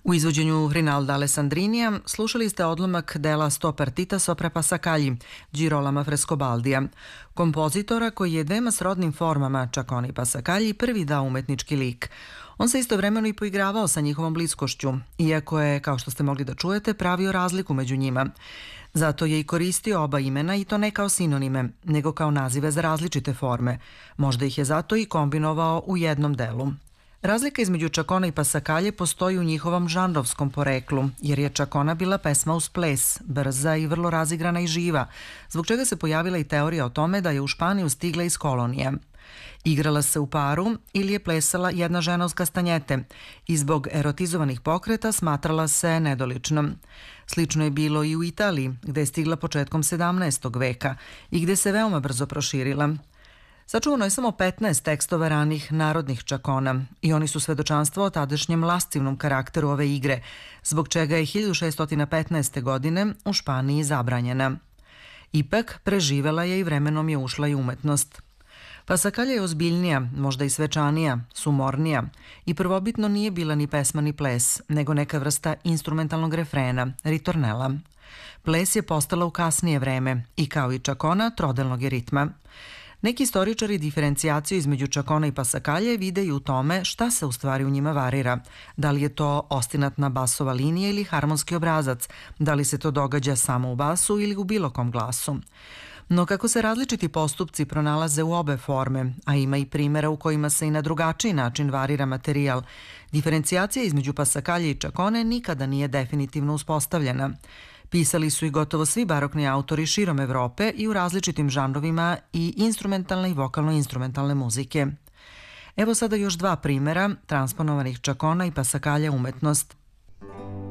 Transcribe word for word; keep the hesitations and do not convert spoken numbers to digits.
U izvođenju Rinalda Alessandrinija slušali ste odlomak dela Sto partita sopra Passacagli, Girolama Frescobaldija, kompozitora koji je dvema srodnim formama Čakone i Passacagli prvi dao umetnički lik. On se istovremeno i poigravao sa njihovom bliskošću, iako je, kao što ste mogli da čujete, pravio razliku među njima. Zato je i koristio oba imena i to ne kao sinonime, nego kao nazive za različite forme. Možda ih je zato i kombinovao u jednom delu. Razlika između Čakona i Passacagli postoji u njihovom žanrovskom poreklu, jer je Čakona bila pesma uz ples, brza i vrlo razigrana i živa, zbog čega se pojavila i teorija o tome da je u Španiju stigla iz kolonije. Igrala se u paru ili je plesala jedna žena uz kastanjete i zbog erotizovanih pokreta smatrala se nedoličnom. Slično je bilo i u Italiji, gde je stigla početkom sedamnaestog veka i gde se veoma brzo proširila. Sačuvano je samo petnaest tekstova ranih narodnih čakona i oni su svedočanstvo o tadašnjem lascivnom karakteru ove igre, zbog čega je hiljadu šeststo petnaeste. godine u Španiji zabranjena. Ipak, preživela je i vremenom je ušla i umetnost. Passacagli je ozbiljnija, možda i svečanija, sumornija i prvobitno nije bila ni pesma ni ples, nego neka vrsta instrumentalnog refrena, ritornela. Ples je postala u kasnije vreme i kao i čakona trodelnog je ritma. Neki istoričari diferencijaciju između Čakona i Passacagli vide i u tome šta se u stvari u njima varira. Da li je to ostinatna basova linija ili harmonski obrazac, da li se to događa samo u basu ili u bilo kom glasu. No kako se različiti postupci pronalaze u obe forme, a ima i primjera u kojima se i na drugačiji način varira materijal, diferencijacija između Passacagli i Čakone nikada nije definitivno uspostavljena. Pisali su i gotovo svi barokni autori širom Evrope i u različitim žanrovima i instrumentalne i vokalno-instrumentalne muzike. Evo sada još dva primjera transponovanih Čakona i Passacaglia umetnost.